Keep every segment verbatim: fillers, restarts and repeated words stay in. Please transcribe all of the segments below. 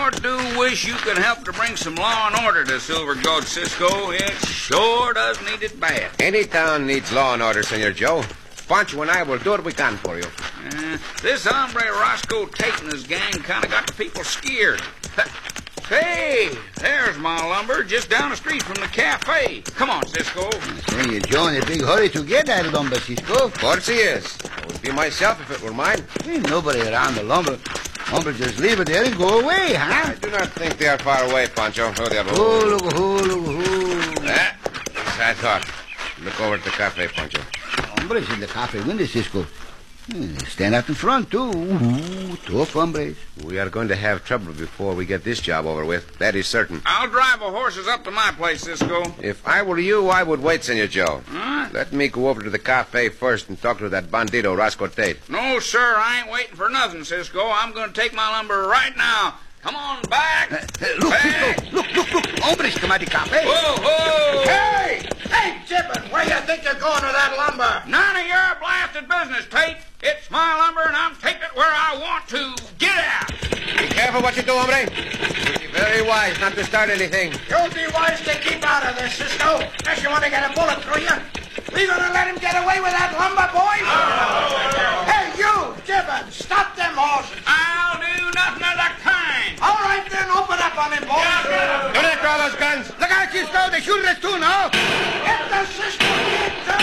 sure do wish you could help to bring some law and order to Silver Gulch, Cisco. It sure does need it bad. Any town needs law and order, Senor Joe. Pancho and I will do what we can for you. Uh, this hombre Roscoe Tate and his gang kind of got the people scared. Hey, there's my lumber just down the street from the cafe. Come on, Cisco. Senor Joe in a big hurry to get that lumber, Cisco. Of course he is. I would be myself if it were mine. Ain't nobody around the lumber. Lumber just leave it there and go away, huh? I do not think they are far away, Pancho. Oh, they are. Oh, look, oh, look, oh. Ah, as I thought. Look over at the cafe, Pancho. Hombres in the cafe window, Cisco. Hmm, stand out in front, too. Ooh, tough hombres. We are going to have trouble before we get this job over with. That is certain. I'll drive the horses up to my place, Cisco. If I were you, I would wait, Senor Joe. Huh? Let me go over to the cafe first and talk to that bandito, Roscoe Tate. No, sir, I ain't waiting for nothing, Cisco. I'm going to take my lumber right now. Come on back. Uh, uh, look, back. Cisco. Look, look, look. Hombres come out the cafe. Whoa, whoa. Hey! Hey, Jibbin, where you think you're going with that lumber? None of your blasted business, Tate. It's my lumber, and I'm taking it where I want to. Get out. Be careful what you do, hombre. Be very wise not to start anything. You'll be wise to keep out of this, Cisco, unless you want to get a bullet through you. We gonna let him get away with that lumber, boys? Oh. Hey, you, Jibbin, stop them horses. I'll do nothing of the kind. All right, then, open up on him, boys. Do not draw those guns. Look out, Cisco. They shoot us, too, now. Get the Cisco kid, too.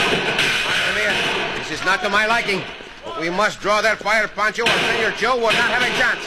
This is not to my liking. But we must draw that fire, Pancho, or Senor Joe will not have a chance.